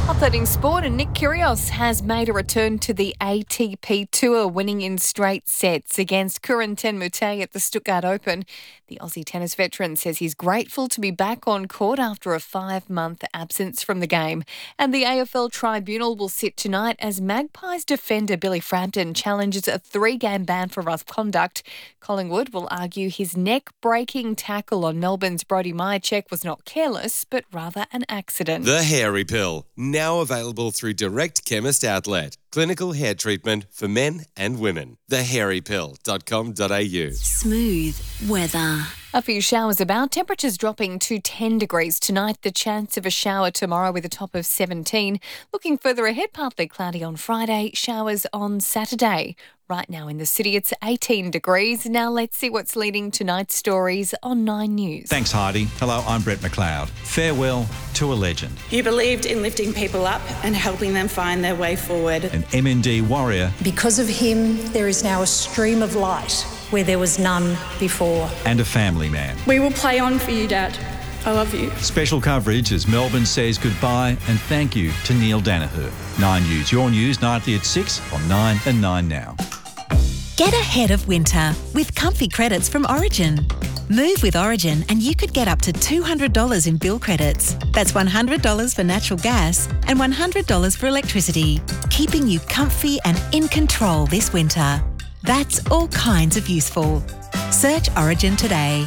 Updating sport, and Nick Kyrgios has made a return to the ATP Tour, winning in straight sets against Kuren Tenmute at the Stuttgart Open. The Aussie tennis veteran says he's grateful to be back on court after a 5-month absence from the game. And the AFL Tribunal will sit tonight as Magpies defender Billy Frampton challenges a 3-game ban for rough conduct. Collingwood will argue his neck-breaking tackle on Melbourne's Brodie Myercheck was not careless, but rather an accident. The Hairy Pill, now available through Direct Chemist Outlet. Clinical hair treatment for men and women. thehairypill.com.au. Smooth weather. A few showers about, temperatures dropping to 10 degrees tonight. The chance of a shower tomorrow with a top of 17. Looking further ahead, partly cloudy on Friday, showers on Saturday. Right now in the city, it's 18 degrees. Now let's see what's leading tonight's stories on 9 News. Thanks, Heidi. Hello, I'm Brett McLeod. Farewell to a legend. You believed in lifting people up and helping them find their way forward. An MND warrior. Because of him, there is now a stream of light where there was none before. And a family man. We will play on for you, Dad. I love you. Special coverage as Melbourne says goodbye and thank you to Neil Danaher. 9 News, your news nightly at 6 on 9 and 9 Now. Get ahead of winter with comfy credits from Origin. Move with Origin and you could get up to $200 in bill credits. That's $100 for natural gas and $100 for electricity, keeping you comfy and in control this winter. That's all kinds of useful. Search Origin today.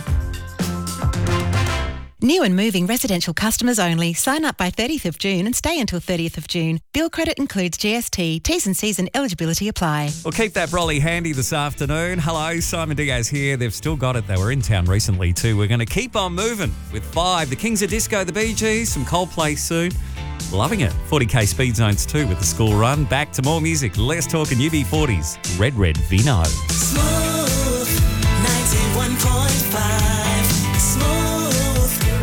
New and moving residential customers only. Sign up by 30th of June and stay until 30th of June. Bill credit includes GST. T's and C's and eligibility apply. Well, keep that brolly handy this afternoon. Hello, Simon Diaz here. They've still got it. They were in town recently too. We're going to keep on moving with 5. The Kings of Disco, the Bee Gees, some Coldplay soon. Loving it. 40k speed zones too with the school run. Back to more music. Let's talk in UB40s. Red Vino. Smooth 91.5.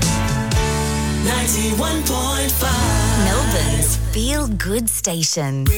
91.5 Melbourne's Feel Good Station.